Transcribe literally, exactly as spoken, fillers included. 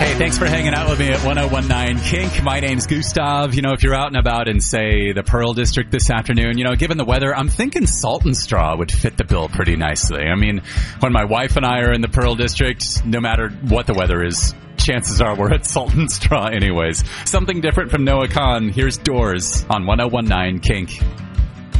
Hey, thanks for hanging out with me at one oh one nine Kink. My name's Gustav. You know, if you're out and about in, say, the Pearl District this afternoon, you know, given the weather, I'm thinking Salt and Straw would fit the bill pretty nicely. I mean, when my wife and I are in the Pearl District, no matter what the weather is, chances are we're at Salt and Straw anyways. Something different from Noah Kahn. Here's Doors on one oh one nine Kink.